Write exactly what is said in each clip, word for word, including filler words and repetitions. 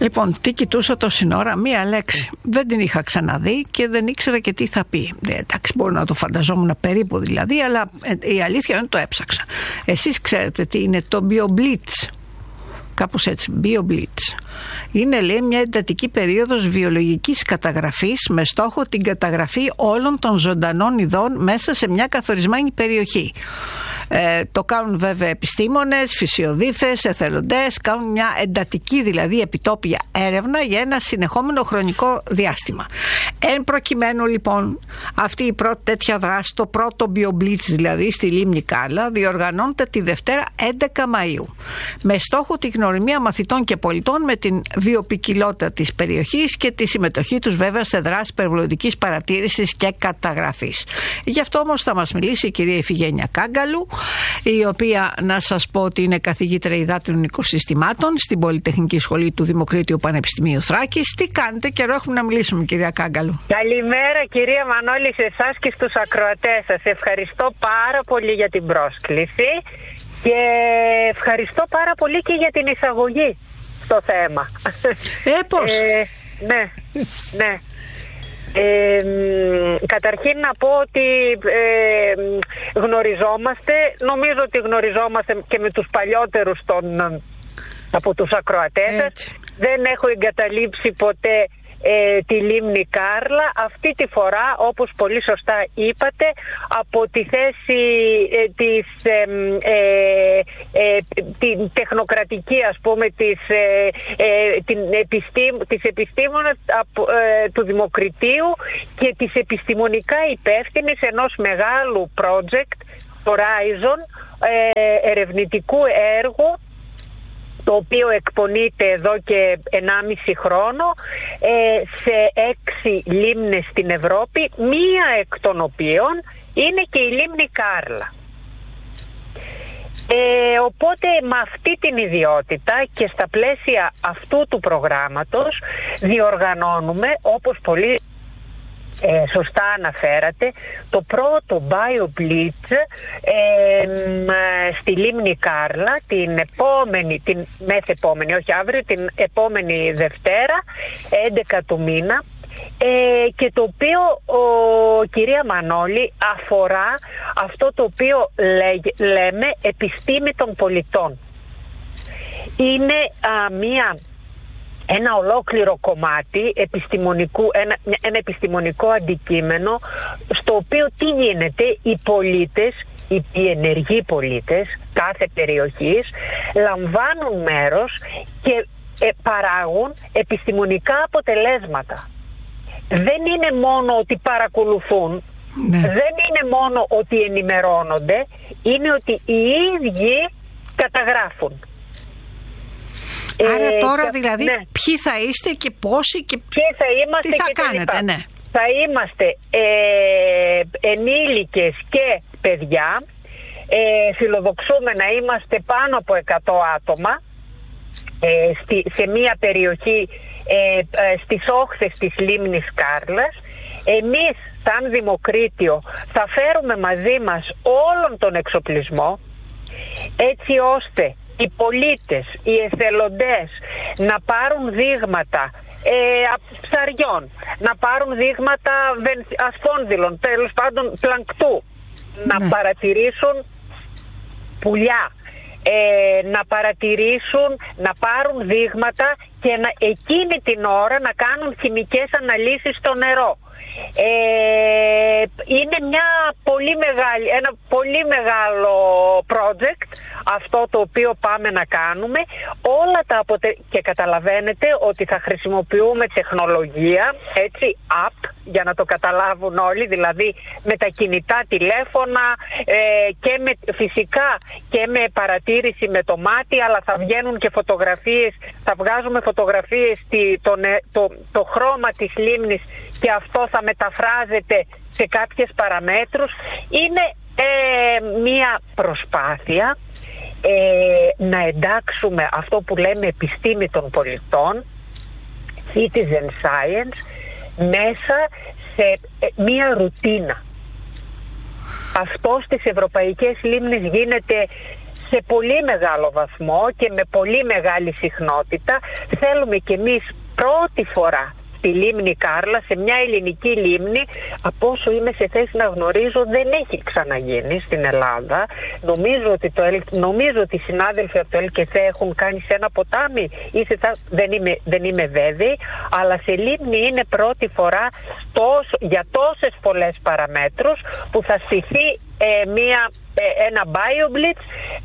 Λοιπόν, τι κοιτούσα τόση ώρα, μία λέξη. Δεν την είχα ξαναδεί και δεν ήξερα και τι θα πει. Ε, εντάξει, μπορώ να το φανταζόμουν περίπου δηλαδή, αλλά ε, η αλήθεια είναι το έψαξα. Εσείς ξέρετε τι είναι το BioBlitz? Κάπως έτσι, BioBlitz. Είναι, λέει, μια εντατική περίοδος βιολογικής καταγραφής με στόχο την καταγραφή όλων των ζωντανών ειδών μέσα σε μια καθορισμένη περιοχή. Ε, το κάνουν βέβαια επιστήμονες, φυσιοδίφες, εθελοντές, κάνουν μια εντατική δηλαδή επιτόπια έρευνα για ένα συνεχόμενο χρονικό διάστημα. Εν προκειμένου λοιπόν αυτή η πρώτη τέτοια δράση, το πρώτο BioBlitz δηλαδή στη Λίμνη Κάρλα, διοργανώνεται τη Δευτέρα έντεκα Μαΐου με στόχο τη γνωριμία μαθητών και πολιτών με την βιοποικιλότητα της περιοχής και τη συμμετοχή τους βέβαια σε δράσεις περιβαλλοντικής παρατήρησης και καταγραφής. Γι' αυτό όμως θα μας μιλήσει η κυρία Ιφηγένεια Κάγκαλου, η οποία, να σας πω ότι είναι καθηγήτρια υδάτινων οικοσυστημάτων στην Πολυτεχνική Σχολή του Δημοκρίτιου Πανεπιστημίου Θράκης. Τι κάνετε, καιρό έχουμε να μιλήσουμε, κυρία Κάγκαλου? Καλημέρα, κυρία Μανώλη, σε εσάς και στους ακροατές σας. Ευχαριστώ πάρα πολύ για την πρόσκληση και ευχαριστώ πάρα πολύ και για την εισαγωγή στο θέμα. Ε, πώς? Ε, ναι, ναι. Ε, καταρχήν να πω ότι ε, γνωριζόμαστε, νομίζω ότι γνωριζόμαστε και με τους παλιότερους των, από τους ακροατές σας. Δεν έχω εγκαταλείψει ποτέ ε, τη Λίμνη Κάρλα. Αυτή τη φορά, όπως πολύ σωστά είπατε, από τη θέση ε, της ε, ε, ε, την τεχνοκρατική, ας πούμε, της, ε, ε, την επιστήμ, της επιστήμονας ε, του Δημοκριτίου και της επιστημονικά υπεύθυνης ενός μεγάλου project Horizon, ε, ερευνητικού έργου, το οποίο εκπονείται εδώ και ενάμιση χρόνο ε, σε έξι λίμνες στην Ευρώπη, μία εκ των οποίων είναι και η Λίμνη Κάρλα. Ε, οπότε με αυτή την ιδιότητα και στα πλαίσια αυτού του προγράμματος διοργανώνουμε, όπως πολύ Ε, σωστά αναφέρατε, το πρώτο BioBlitz ε, στη Λίμνη Κάρλα την επόμενη, την μεθεπόμενη, όχι αύριο, την επόμενη Δευτέρα, έντεκα του μήνα, ε, και το οποίο, ο, κυρία Μανώλη, αφορά αυτό το οποίο λέ, λέμε επιστήμη των πολιτών. Είναι α, μία ένα ολόκληρο κομμάτι επιστημονικού, ένα, ένα επιστημονικό αντικείμενο, στο οποίο τι γίνεται, οι πολίτες, οι, οι ενεργοί πολίτες κάθε περιοχής λαμβάνουν μέρος και ε, παράγουν επιστημονικά αποτελέσματα. Δεν είναι μόνο ότι παρακολουθούν, ναι. Δεν είναι μόνο ότι ενημερώνονται, είναι ότι οι ίδιοι καταγράφουν. Άρα τώρα ε, δηλαδή ναι. Ποιοι θα είστε και πόσοι και ποιοι θα είμαστε, τι θα και κάνετε, ναι. Θα είμαστε ε, ενήλικες και παιδιά. Ε, φιλοδοξούμε να είμαστε πάνω από εκατό άτομα ε, στη, σε μια περιοχή ε, ε, στις όχθες της Λίμνης Κάρλας. Εμείς σαν Δημοκρίτιο θα φέρουμε μαζί μας όλον τον εξοπλισμό, έτσι ώστε οι πολίτες, οι εθελοντές να πάρουν δείγματα ε, ψαριών, να πάρουν δείγματα ασφόνδυλων, τέλος πάντων πλανκτού, ναι. Να παρατηρήσουν πουλιά, ε, να παρατηρήσουν, να πάρουν δείγματα και να, εκείνη την ώρα να κάνουν χημικές αναλύσεις στο νερό. Ε, είναι μια πολύ μεγάλη, ένα πολύ μεγάλο project αυτό το οποίο πάμε να κάνουμε. Όλα τα αποτε... και καταλαβαίνετε ότι θα χρησιμοποιούμε τεχνολογία, έτσι, app, για να το καταλάβουν όλοι, δηλαδή με τα κινητά τηλέφωνα ε, και με, φυσικά και με παρατήρηση με το μάτι, αλλά θα βγαίνουν και φωτογραφίες, θα βγάζουμε φωτογραφίες τη, το, το, το χρώμα της λίμνης και αυτό θα μεταφράζεται σε κάποιες παραμέτρους. Είναι ε, μία προσπάθεια ε, να εντάξουμε αυτό που λέμε επιστήμη των πολιτών, citizen science, μέσα σε ε, μία ρουτίνα. Αυτό στις ευρωπαϊκές λίμνες γίνεται σε πολύ μεγάλο βαθμό και με πολύ μεγάλη συχνότητα. Θέλουμε κι εμείς πρώτη φορά στη λίμνη Κάρλα, σε μια ελληνική λίμνη, από όσο είμαι σε θέση να γνωρίζω, δεν έχει ξαναγίνει στην Ελλάδα. Νομίζω ότι, το, νομίζω ότι οι συνάδελφοι από το ΕΛΚΕΘΕ έχουν κάνει σε ένα ποτάμι, ή σε, δεν, είμαι, δεν είμαι βέβαιη, αλλά σε λίμνη είναι πρώτη φορά τόσο, για τόσες πολλές παραμέτρους που θα στηθεί ε, μια, ε, ένα BioBlitz,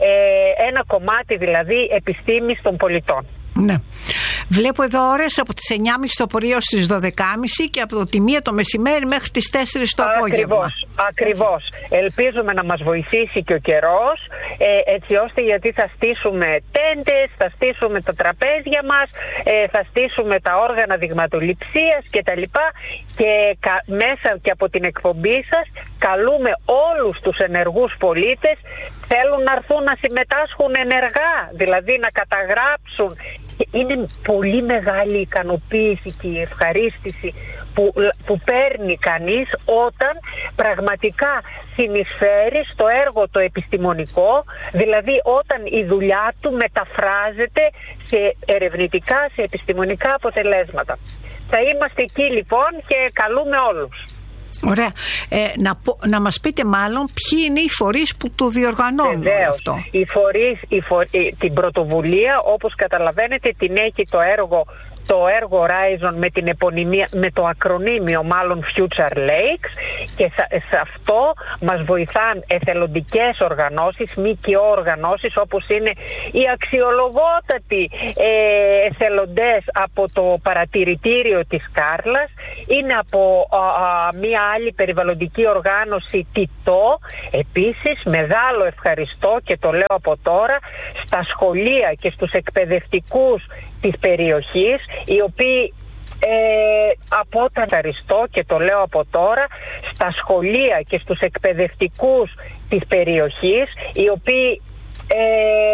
ε, ένα κομμάτι δηλαδή επιστήμης των πολιτών. Ναι. Βλέπω εδώ ώρες από τις εννιά και μισή το πρωί ως τις δώδεκα και μισή και από τη μία το μεσημέρι μέχρι τις τέσσερις το απόγευμα. Ακριβώς, ακριβώς. Ελπίζουμε να μας βοηθήσει και ο καιρός, ε, έτσι ώστε, γιατί θα στήσουμε τέντες, θα στήσουμε τα τραπέζια μας, ε, θα στήσουμε τα όργανα δειγματοληψίας κτλ. Και κα, μέσα και από την εκπομπή σας καλούμε όλους τους ενεργούς πολίτες, θέλουν να έρθουν να συμμετάσχουν ενεργά, δηλαδή να καταγράψουν. Είναι πολύ μεγάλη η ικανοποίηση και η ευχαρίστηση που, που παίρνει κανείς όταν πραγματικά συνεισφέρει στο έργο το επιστημονικό, δηλαδή όταν η δουλειά του μεταφράζεται σε ερευνητικά, σε επιστημονικά αποτελέσματα. Θα είμαστε εκεί λοιπόν και καλούμε όλους. Ωραία. Ε, να, να μας πείτε μάλλον ποιοι είναι οι φορείς που το διοργανώνουν. Βεβαίως, αυτό. Οι φορείς, οι φο... την πρωτοβουλία, όπως καταλαβαίνετε, την έχει το έργο το έργο Horizon με, την επωνυμία, με το ακρονίμιο μάλλον Future Lakes, και σε αυτό μας βοηθάν εθελοντικές οργανώσεις, ΜΚΟ οργανώσεις, όπως είναι οι αξιολογότατοι ε, εθελοντές από το παρατηρητήριο της Κάρλας, είναι από α, α, μία άλλη περιβαλλοντική οργάνωση, ΤΙΤΟ. Επίσης μεγάλο ευχαριστώ, και το λέω από τώρα, στα σχολεία και στους εκπαιδευτικούς της περιοχής, οι οποίοι ε, από όταν ευχαριστώ και το λέω από τώρα, στα σχολεία και στους εκπαιδευτικούς της περιοχής, οι οποίοι ε,